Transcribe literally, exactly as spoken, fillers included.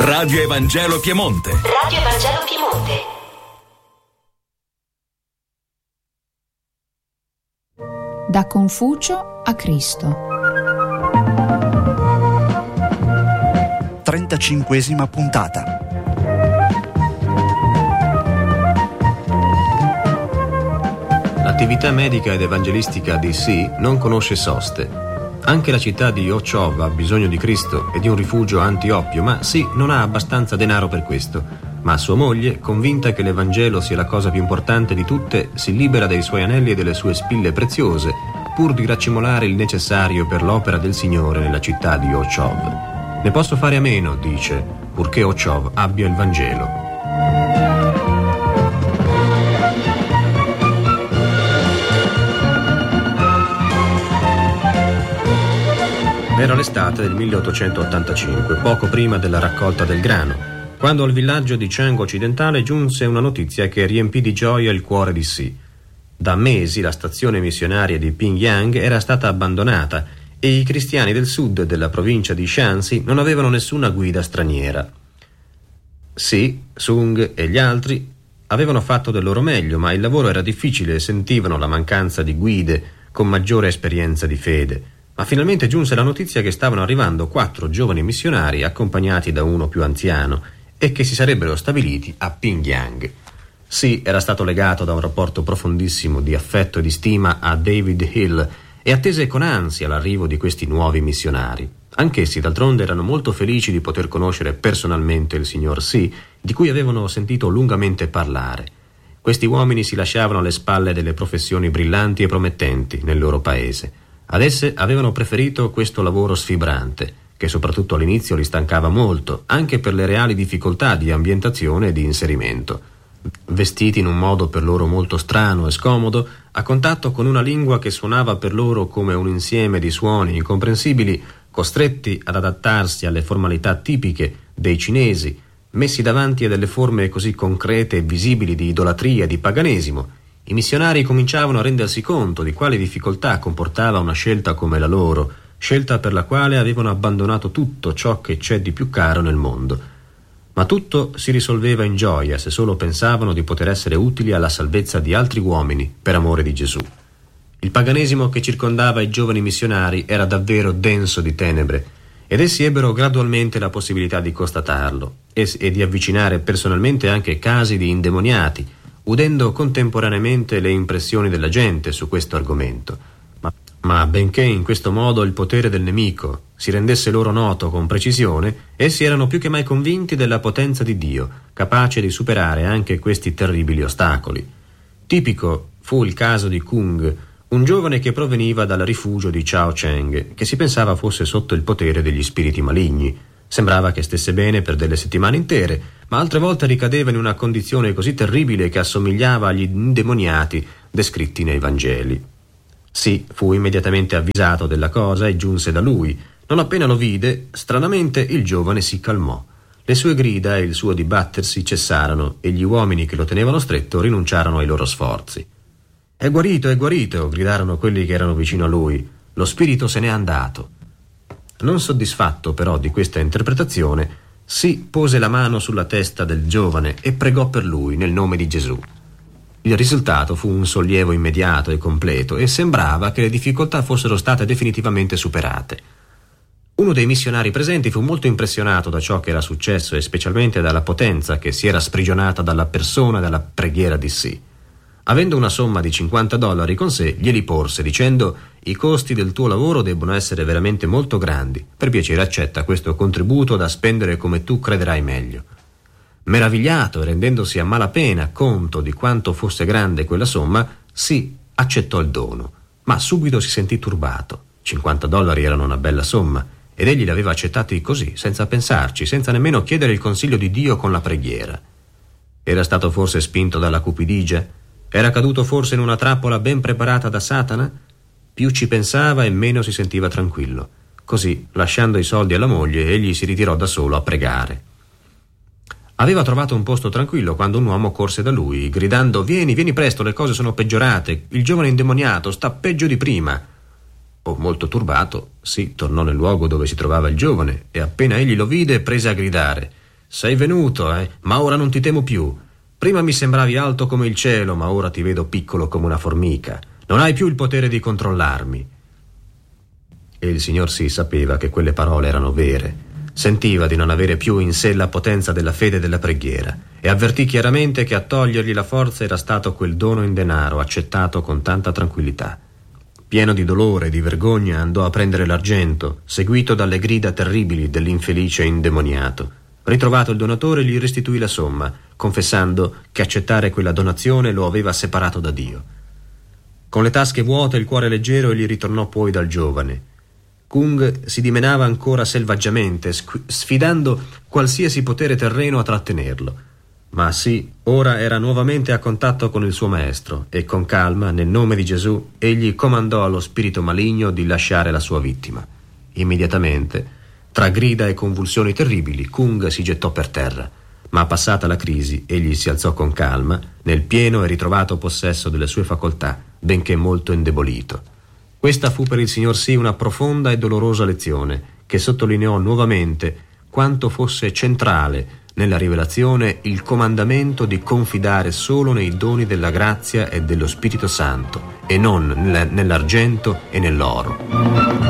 Radio Evangelo Piemonte. Radio Evangelo Piemonte. Da Confucio a Cristo. trentacinquesima puntata. L'attività medica ed evangelistica di Si non conosce soste. Anche la città di Ochov ha bisogno di Cristo e di un rifugio anti-oppio, ma Si non ha abbastanza denaro per questo. Ma sua moglie, convinta che l'Evangelo sia la cosa più importante di tutte, si libera dei suoi anelli e delle sue spille preziose, pur di raccimolare il necessario per l'opera del Signore nella città di Ochov. Ne posso fare a meno, dice, purché Ochov abbia il Vangelo. Era l'estate del milleottocentottantacinque, poco prima della raccolta del grano, quando al villaggio di Chang occidentale giunse una notizia che riempì di gioia il cuore di Si. Da mesi la stazione missionaria di Pingyang era stata abbandonata e i cristiani del sud della provincia di Shanxi non avevano nessuna guida straniera. Si, Sung e gli altri avevano fatto del loro meglio, ma il lavoro era difficile e sentivano la mancanza di guide con maggiore esperienza di fede. Ma finalmente giunse la notizia che stavano arrivando quattro giovani missionari accompagnati da uno più anziano e che si sarebbero stabiliti a Pingyang. Si era stato legato da un rapporto profondissimo di affetto e di stima a David Hill e attese con ansia l'arrivo di questi nuovi missionari. Anch'essi d'altronde erano molto felici di poter conoscere personalmente il signor Si, di cui avevano sentito lungamente parlare. Questi uomini si lasciavano alle spalle delle professioni brillanti e promettenti nel loro paese. Ad esse avevano preferito questo lavoro sfibrante, che soprattutto all'inizio li stancava molto, anche per le reali difficoltà di ambientazione e di inserimento. Vestiti in un modo per loro molto strano e scomodo, a contatto con una lingua che suonava per loro come un insieme di suoni incomprensibili, costretti ad adattarsi alle formalità tipiche dei cinesi, messi davanti a delle forme così concrete e visibili di idolatria e di paganesimo, i missionari cominciavano a rendersi conto di quali difficoltà comportava una scelta come la loro, scelta per la quale avevano abbandonato tutto ciò che c'è di più caro nel mondo. Ma tutto si risolveva in gioia se solo pensavano di poter essere utili alla salvezza di altri uomini per amore di Gesù. Il paganesimo che circondava i giovani missionari era davvero denso di tenebre, ed essi ebbero gradualmente la possibilità di constatarlo e, e di avvicinare personalmente anche casi di indemoniati, udendo contemporaneamente le impressioni della gente su questo argomento. Ma, ma benché in questo modo il potere del nemico si rendesse loro noto con precisione, essi erano più che mai convinti della potenza di Dio, capace di superare anche questi terribili ostacoli. Tipico fu il caso di Kung, un giovane che proveniva dal rifugio di Chao Cheng, che si pensava fosse sotto il potere degli spiriti maligni. Sembrava che stesse bene per delle settimane intere, ma altre volte ricadeva in una condizione così terribile che assomigliava agli indemoniati descritti nei Vangeli. Si fu immediatamente avvisato della cosa e giunse da lui. Non appena lo vide, stranamente il giovane si calmò. Le sue grida e il suo dibattersi cessarono e gli uomini che lo tenevano stretto rinunciarono ai loro sforzi. «È guarito, è guarito!» gridarono quelli che erano vicino a lui. «Lo spirito se n'è andato!» Non soddisfatto però di questa interpretazione, Si pose la mano sulla testa del giovane e pregò per lui nel nome di Gesù. Il risultato fu un sollievo immediato e completo e sembrava che le difficoltà fossero state definitivamente superate. Uno dei missionari presenti fu molto impressionato da ciò che era successo e specialmente dalla potenza che si era sprigionata dalla persona e dalla preghiera di Si. Avendo una somma di cinquanta dollari con sé, glieli porse dicendo: «I costi del tuo lavoro debbono essere veramente molto grandi. Per piacere accetta questo contributo da spendere come tu crederai meglio». Meravigliato e rendendosi a malapena conto di quanto fosse grande quella somma, Si accettò il dono, ma subito si sentì turbato. cinquanta dollari erano una bella somma, ed egli li aveva accettati così, senza pensarci, senza nemmeno chiedere il consiglio di Dio con la preghiera. Era stato forse spinto dalla cupidigia? Era caduto forse in una trappola ben preparata da Satana? Più ci pensava e meno si sentiva tranquillo. Così, lasciando i soldi alla moglie, egli si ritirò da solo a pregare. Aveva trovato un posto tranquillo quando un uomo corse da lui, gridando: «Vieni, vieni presto, le cose sono peggiorate. Il giovane indemoniato sta peggio di prima». Oh, molto turbato, Si tornò nel luogo dove si trovava il giovane e appena egli lo vide prese a gridare: Sei venuto, eh? Ma ora non ti temo più. Prima mi sembravi alto come il cielo, ma ora ti vedo piccolo come una formica. Non hai più il potere di controllarmi. E il signor Sì sapeva che quelle parole erano vere. Sentiva di non avere più in sé la potenza della fede e della preghiera, e avvertì chiaramente che a togliergli la forza era stato quel dono in denaro accettato con tanta tranquillità. Pieno di dolore e di vergogna andò a prendere l'argento, seguito dalle grida terribili dell'infelice indemoniato. Ritrovato il donatore, gli restituì la somma, confessando che accettare quella donazione lo aveva separato da Dio. Con le tasche vuote e il cuore leggero egli ritornò poi dal giovane. Kung si dimenava ancora selvaggiamente, sfidando qualsiasi potere terreno a trattenerlo. Ma sì, ora era nuovamente a contatto con il suo maestro e con calma, nel nome di Gesù, egli comandò allo spirito maligno di lasciare la sua vittima. Immediatamente, tra grida e convulsioni terribili, Kung si gettò per terra, ma passata la crisi egli si alzò con calma, nel pieno e ritrovato possesso delle sue facoltà, benché molto indebolito. Questa fu per il signor Sì una profonda e dolorosa lezione, che sottolineò nuovamente quanto fosse centrale nella rivelazione il comandamento di confidare solo nei doni della grazia e dello Spirito Santo, e non nell'argento e nell'oro.